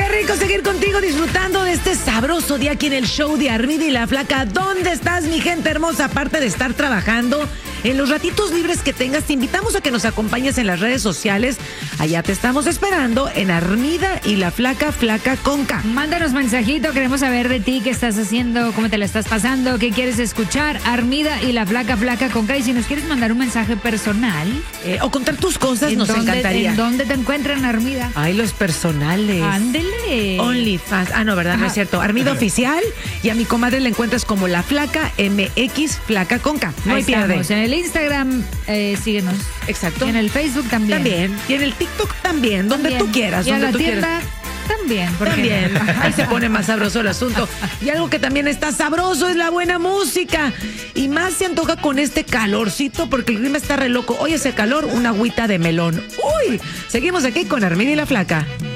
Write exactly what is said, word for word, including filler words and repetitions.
Qué rico seguir contigo disfrutando de este sabroso día aquí en el show de Armida y la Flaca. ¿Dónde estás, mi gente hermosa? Aparte de estar trabajando, en los ratitos libres que tengas, te invitamos a que nos acompañes en las redes sociales. Allá te estamos esperando en Armida y la Flaca, Flaca con K. Mándanos mensajito, queremos saber de ti, qué estás haciendo, cómo te la estás pasando, qué quieres escuchar. Armida y la Flaca, Flaca con K. Y si nos quieres mandar un mensaje personal eh, o contar tus cosas, nos dónde, encantaría. ¿En dónde te encuentran, Armida? Ay, los personales. Ándele. OnlyFans. Ah, no, ¿verdad? Ajá. No es cierto. Armida Oficial. Y a mi comadre la encuentras como la Flaca M X, Flaca con K. No hay pierde. En el Instagram, eh, síguenos. Exacto. Y en el Facebook también. También. Y en el TikTok también. Donde también. tú quieras. Y donde a la tú tienda quieras. También. También. Ahí se pone más sabroso el asunto. Y algo que también está sabroso es la buena música. Y más se antoja con este calorcito porque el clima está re loco. Hoy ese calor, una agüita de melón. Uy, seguimos aquí con Armida y la Flaca.